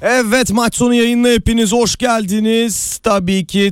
Evet, maç sonu yayınına hepiniz hoş geldiniz. Tabii ki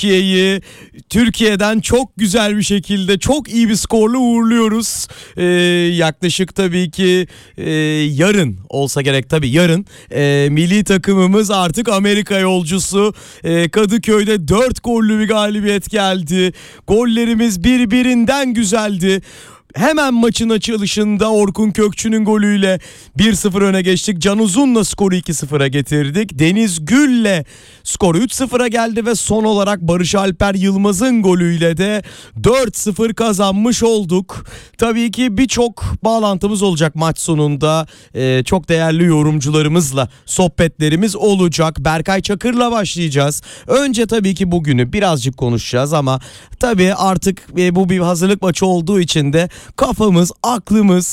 Türkiye'den çok güzel bir şekilde çok iyi bir skorla uğurluyoruz. Yaklaşık tabii ki yarın olsa gerek, yarın milli takımımız artık Amerika yolcusu. Kadıköy'de 4 gollü bir galibiyet geldi. Gollerimiz birbirinden güzeldi. Hemen maçın açılışında Orkun Kökçü'nün golüyle 1-0 öne geçtik. Can Uzun'la skoru 2-0'a getirdik. Deniz Gül'le skoru 3-0'a geldi ve son olarak Barış Alper Yılmaz'ın golüyle de 4-0 kazanmış olduk. Tabii ki birçok bağlantımız olacak maç sonunda. Çok değerli yorumcularımızla sohbetlerimiz olacak. Berkay Çakır'la başlayacağız. Önce tabii ki bugünü birazcık konuşacağız ama tabii artık bu bir hazırlık maçı olduğu için de kafamız, aklımız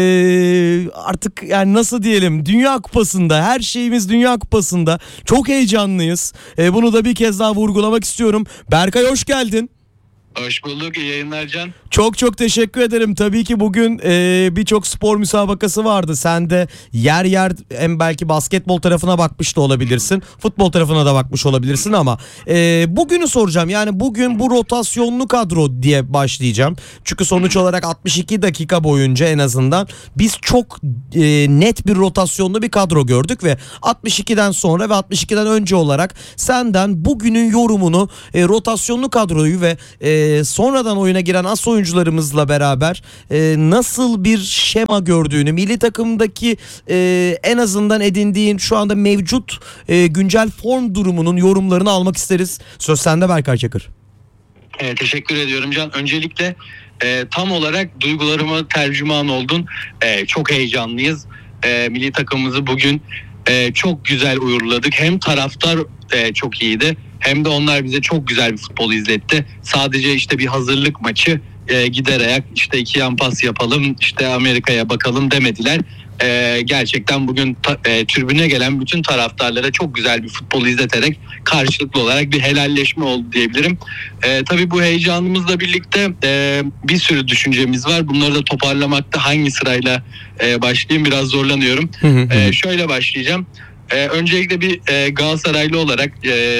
artık yani nasıl diyelim, Dünya Kupası'nda, her şeyimiz Dünya Kupası'nda. Çok heyecanlıyız. Bunu da bir kez daha vurgulamak istiyorum. Berkay, hoş geldin. Hoş bulduk. İyi yayınlar Can. Çok teşekkür ederim. Tabii ki bugün birçok spor müsabakası vardı. Sen de yer hem belki basketbol tarafına bakmış da olabilirsin. Futbol tarafına da bakmış olabilirsin ama bugünü soracağım. Yani bugün bu rotasyonlu kadro diye başlayacağım. Çünkü sonuç olarak 62 dakika boyunca en azından biz çok net bir rotasyonlu bir kadro gördük ve 62'den sonra ve 62'den önce olarak senden bugünün yorumunu, rotasyonlu kadroyu ve sonradan oyuna giren as oyuncularımızla beraber nasıl bir şema gördüğünü, milli takımdaki en azından edindiğin şu anda mevcut güncel form durumunun yorumlarını almak isteriz. Söz sende Berkay Çakır. Teşekkür ediyorum Can. Öncelikle tam olarak duygularıma tercüman oldun. Çok heyecanlıyız. Milli takımımızı bugün çok güzel uğurladık. Hem taraftar çok iyiydi, hem de onlar bize çok güzel bir futbol izletti. Sadece işte bir hazırlık maçı, gider ayak işte 2 yan pas yapalım, işte Amerika'ya bakalım demediler. Gerçekten bugün tribüne gelen bütün taraftarlara çok güzel bir futbol izleterek karşılıklı olarak bir helalleşme oldu diyebilirim. Tabii bu heyecanımızla birlikte bir sürü düşüncemiz var. Bunları da toparlamakta hangi sırayla başlayayım biraz zorlanıyorum. Şöyle başlayacağım. Öncelikle bir Galatasaraylı olarak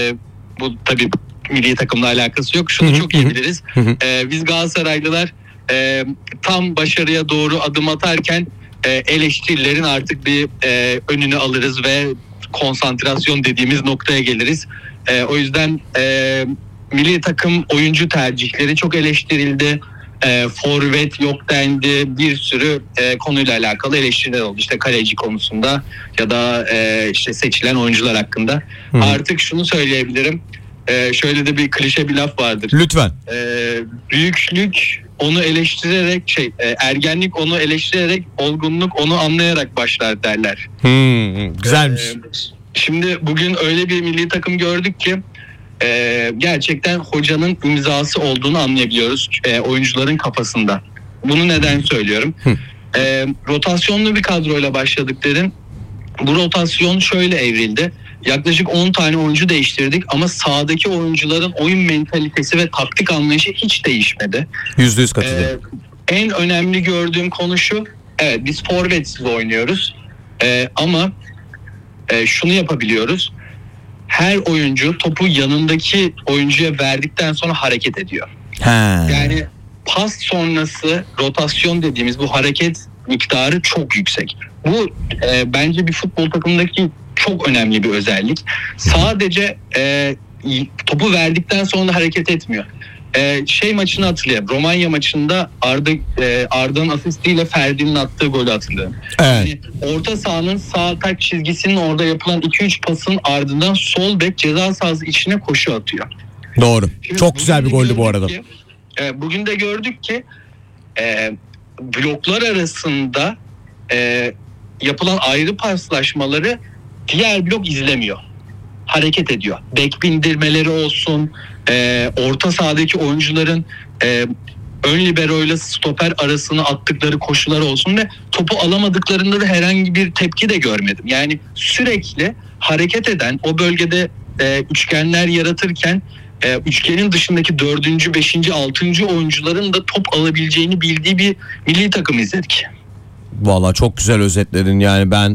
bu tabii milli takımla alakası yok. Şunu çok iyi biliriz. Biz Galatasaraylılar tam başarıya doğru adım atarken eleştirilerin artık bir önünü alırız ve konsantrasyon dediğimiz noktaya geliriz. O yüzden milli takım oyuncu tercihleri çok eleştirildi. Forvet yok dendi. Bir sürü konuyla alakalı eleştiriler oldu. İşte kaleci konusunda ya da işte seçilen oyuncular hakkında. Artık şunu söyleyebilirim. Şöyle de bir klişe bir laf vardır. Lütfen. Büyüklük onu eleştirerek ergenlik onu eleştirerek, olgunluk onu anlayarak başlar derler. Güzelmiş. Şimdi bugün öyle bir milli takım gördük ki gerçekten hocanın imzası olduğunu anlayabiliyoruz oyuncuların kafasında. Bunu neden söylüyorum? Rotasyonlu bir kadroyla başladık dedin. Bu rotasyon şöyle evrildi. Yaklaşık 10 tane oyuncu değiştirdik ama sahadaki oyuncuların oyun mentalitesi ve taktik anlayışı hiç değişmedi. %100 katılıyorum. En önemli gördüğüm konu şu. Evet, biz forvetsiz oynuyoruz. Ama şunu yapabiliyoruz. Her oyuncu topu yanındaki oyuncuya verdikten sonra hareket ediyor. Yani pas sonrası rotasyon dediğimiz bu hareket miktarı çok yüksek. Bu bence bir futbol takımındaki çok önemli bir özellik. Sadece topu verdikten sonra hareket etmiyor. Maçını hatırlayayım. Romanya maçında Arda'nın asistiyle Ferdi'nin attığı golü hatırlıyorum. Evet. Yani orta sahanın sağ tak çizgisinin orada yapılan 2-3 pasın ardından sol bek ceza sahası içine koşu atıyor. Doğru. Şimdi çok güzel bir goldü bu arada. Bugün de gördük ki bloklar arasında yapılan ayrı paslaşmaları diğer blok izlemiyor. Hareket ediyor. Bek bindirmeleri olsun, orta sahadaki oyuncuların ön libero ile stoper arasına attıkları koşular olsun ve topu alamadıklarında da herhangi bir tepki de görmedim. Yani sürekli hareket eden, o bölgede üçgenler yaratırken üçgenin dışındaki 4. 5. 6. oyuncuların da top alabileceğini bildiği bir milli takım izledik. Vallahi çok güzel özetledin. Yani ben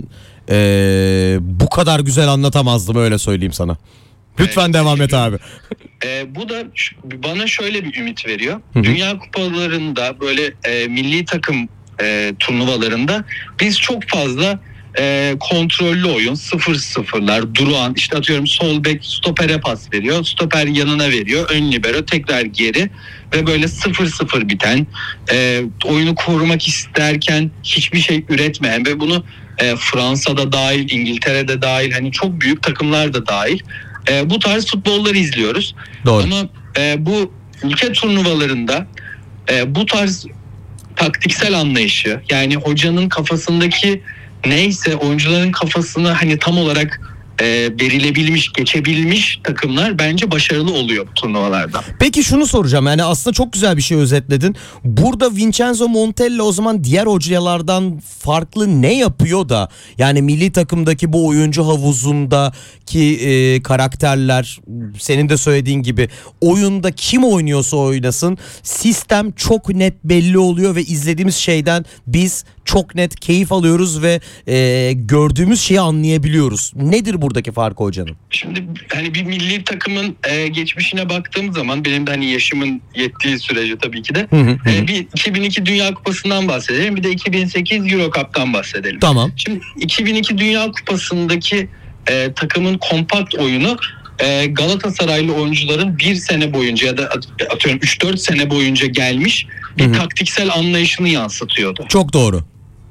Bu kadar güzel anlatamazdım, öyle söyleyeyim sana. Lütfen Evet, devam et abi. Bu da bana şöyle bir ümit veriyor. Hı hı. Dünya kupalarında böyle milli takım turnuvalarında biz çok fazla kontrollü oyun, 0-0'lar, durağan, işte atıyorum sol bek stopere pas veriyor, stoper yanına veriyor, ön libero tekrar geri ve böyle 0-0 biten, oyunu korumak isterken hiçbir şey üretmeyen ve bunu Fransa'da dahil, İngiltere'de dahil, hani çok büyük takımlar da dahil bu tarz futbolları izliyoruz. Doğru. Ama bu ülke turnuvalarında bu tarz taktiksel anlayışı, yani hocanın kafasındaki neyse oyuncuların kafasına hani tam olarak verilebilmiş, geçebilmiş takımlar bence başarılı oluyor bu turnuvalarda. Peki şunu soracağım, yani aslında çok güzel bir şey özetledin. Burada Vincenzo Montella o zaman diğer hocalardan farklı ne yapıyor da, yani milli takımdaki bu oyuncu havuzundaki karakterler, senin de söylediğin gibi oyunda kim oynuyorsa oynasın sistem çok net belli oluyor ve izlediğimiz şeyden biz çok net keyif alıyoruz ve gördüğümüz şeyi anlayabiliyoruz. Nedir buradaki farkı hocanın? Şimdi hani bir milli takımın geçmişine baktığım zaman, benim de hani yaşımın yettiği sürece tabii ki de bir 2002 Dünya Kupası'ndan bahsedelim, bir de 2008 Euro Cup'tan bahsedelim. Tamam. Şimdi 2002 Dünya Kupası'ndaki takımın kompakt oyunu Galatasaraylı oyuncuların bir sene boyunca ya da atıyorum 3-4 sene boyunca gelmiş bir taktiksel anlayışını yansıtıyordu. Çok doğru.